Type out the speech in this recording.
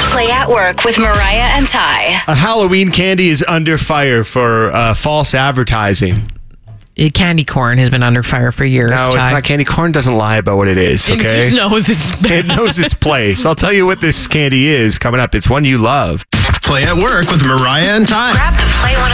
Play at Work with Mariah and Ty. A Halloween candy is under fire for false advertising. Candy corn has been under fire for years. No, it's not candy. Corn doesn't lie about what it is, okay? It just knows it's bad. It knows its place. I'll tell you what this candy is coming up. It's one you love. Play at Work with Mariah and Ty. Grab the Play